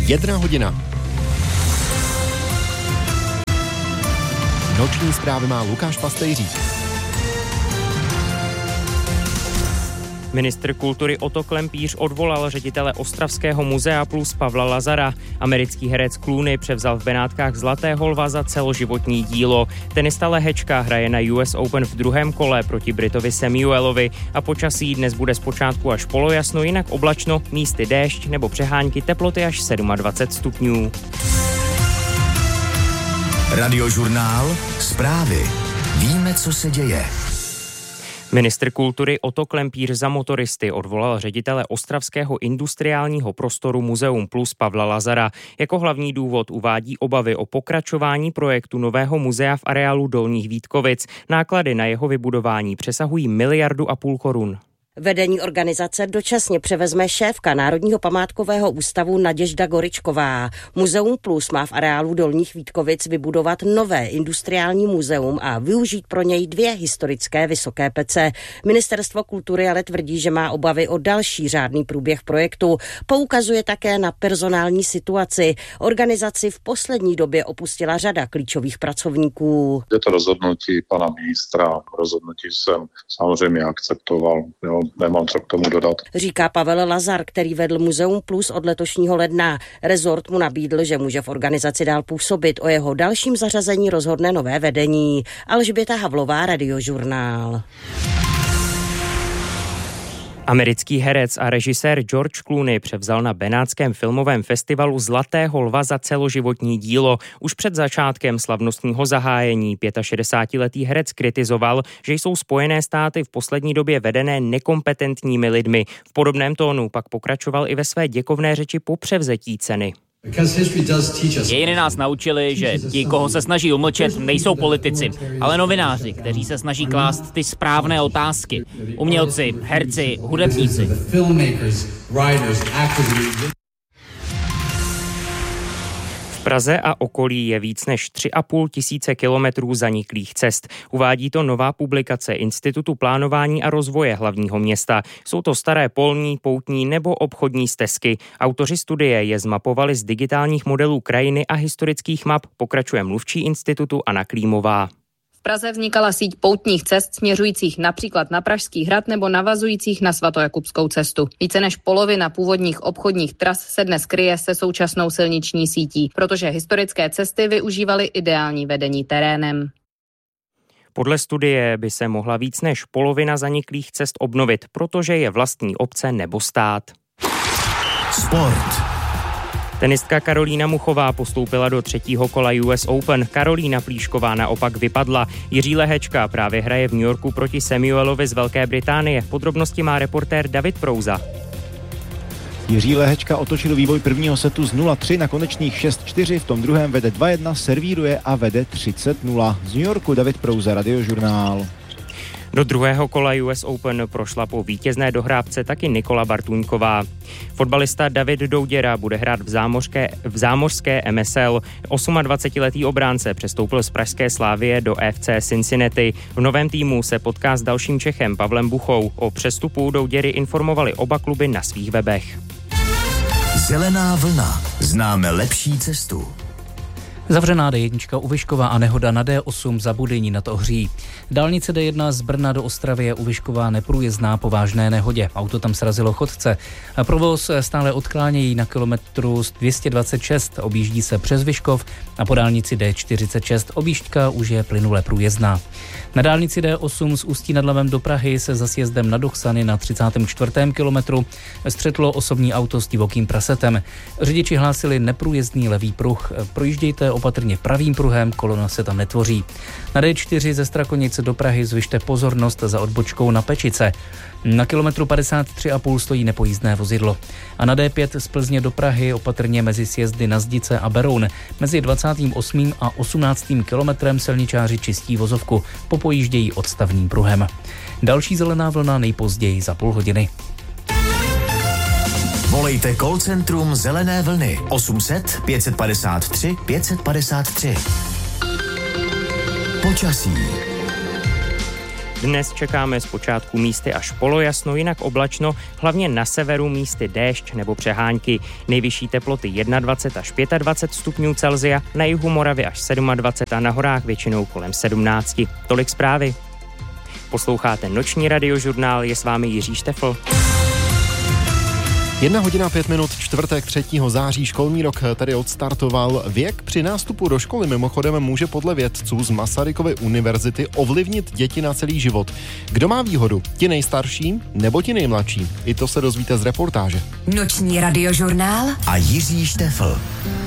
1 hodina. Noční zprávy má Lukáš Pastejřík. Ministr kultury Otto Klempíř odvolal ředitele Ostravského muzea Plus Pavla Lazara. Americký herec Clooney převzal v Benátkách Zlatého lva za celoživotní dílo. Tenista Lehečka hraje na US Open v druhém kole proti Britovi Samuelovi a počasí dnes bude zpočátku až polojasno, jinak oblačno, místy déšť nebo přehánky, teploty až 27 stupňů. Radiožurnál, zprávy. Víme, co se děje. Ministr kultury Otto Klempíř za motoristy odvolal ředitele Ostravského industriálního prostoru Muzeum Plus Pavla Lazara. Jako hlavní důvod uvádí obavy o pokračování projektu nového muzea v areálu Dolních Vítkovic. Náklady na jeho vybudování přesahují 1,5 miliardy korun. Vedení organizace dočasně převezme šéfka Národního památkového ústavu Naděžda Goričková. Muzeum Plus má v areálu Dolních Vítkovic vybudovat nové industriální muzeum a využít pro něj 2 historické vysoké pece. Ministerstvo kultury ale tvrdí, že má obavy o další řádný průběh projektu. Poukazuje také na personální situaci. Organizaci v poslední době opustila řada klíčových pracovníků. Je to rozhodnutí pana ministra, rozhodnutí jsem samozřejmě akceptoval. Nemám co k tomu dodat. Říká Pavel Lazar, který vedl Muzeum Plus od letošního ledna. Rezort mu nabídl, že může v organizaci dál působit. O jeho dalším zařazení rozhodne nové vedení. Alžběta Havlová, Radiožurnál. Americký herec a režisér George Clooney převzal na Benátském filmovém festivalu Zlatého lva za celoživotní dílo. Už před začátkem slavnostního zahájení 65letý herec kritizoval, že jsou Spojené státy v poslední době vedené nekompetentními lidmi. V podobném tónu pak pokračoval i ve své děkovné řeči po převzetí ceny. Dějiny nás naučili, že ti, koho se snaží umlčet, nejsou politici, ale novináři, kteří se snaží klást ty správné otázky. Umělci, herci, hudebníci. V Praze a okolí je víc než 3,5 tisíce kilometrů zaniklých cest. Uvádí to nová publikace Institutu plánování a rozvoje hlavního města. Jsou to staré polní, poutní nebo obchodní stezky. Autoři studie je zmapovali z digitálních modelů krajiny a historických map, pokračuje mluvčí institutu Anna Klímová. V Praze vznikala síť poutních cest směřujících například na Pražský hrad nebo navazujících na Svatojakubskou cestu. Více než polovina původních obchodních tras se dnes kryje se současnou silniční sítí, protože historické cesty využívaly ideální vedení terénem. Podle studie by se mohla víc než polovina zaniklých cest obnovit, protože je vlastní obce nebo stát. Sport. Tenistka Karolína Muchová postoupila do 3. kola US Open. Karolína Plíšková naopak vypadla. Jiří Lehečka právě hraje v New Yorku proti Samuelovi z Velké Británie. Podrobnosti má reportér David Prouza. Jiří Lehečka otočil vývoj prvního setu z 0-3 na konečných 6-4, v tom druhém vede 2-1, servíruje a vede 30-0. Z New Yorku David Prouza, Radiožurnál. Do 2. kola US Open prošla po vítězné dohrávce taky Nikola Bartůňková. Fotbalista David Douděra bude hrát v zámořské MSL. 28letý obránce přestoupil z pražské Slavie do FC Cincinnati. V novém týmu se potká s dalším Čechem Pavlem Buchou. O přestupu Douděry informovali oba kluby na svých webech. Zelená vlna. Známe lepší cestu. Zavřená D1 u Vyškova a nehoda na D8 za Budyní nad Ohří. Dálnice D1 z Brna do Ostravy je u Vyškova neprůjezdná po vážné nehodě. Auto tam srazilo chodce. Provoz stále odklánějí na kilometru 226, objíždí se přes Vyškov a po dálnici D46 objížďka už je plynule průjezdná. Na dálnici D8 z Ústí nad Labem do Prahy se za sjezdem na Dochsany na 34. kilometru střetlo osobní auto s divokým prasetem. Řidiči hlásili neprůjezdný levý pruh. Projíždějte opatrně pravým pruhem, kolona se tam netvoří. Na D4 ze Strakonic do Prahy zvyšte pozornost za odbočkou na Pečice. Na kilometru 53,5 stojí nepojízdné vozidlo. A na D5 z Plzně do Prahy opatrně mezi sjezdy na Zdice a Beroun. Mezi 28. a 18. kilometrem silničáři čistí vozovku, popojíždějí odstavným pruhem. Další zelená vlna nejpozději za půl hodiny. Volejte call centrum Zelené vlny 800 553 553. Počasí. Dnes čekáme zpočátku místy až polojasno, jinak oblačno, hlavně na severu místy déšť nebo přehánky. Nejvyšší teploty 21 až 25 stupňů Celsia, na jihu Moravy až 27 a na horách většinou kolem 17. Tolik zprávy. Posloucháte Noční radiožurnál, je s vámi Jiří Štefl. 1:05, čtvrtek 3. září, školní rok tady odstartoval. Věk při nástupu do školy mimochodem může podle vědců z Masarykovy univerzity ovlivnit děti na celý život. Kdo má výhodu? Ti nejstarší nebo ti nejmladší? I to se dozvíte z reportáže. Noční radiožurnál a Jiří Štefl.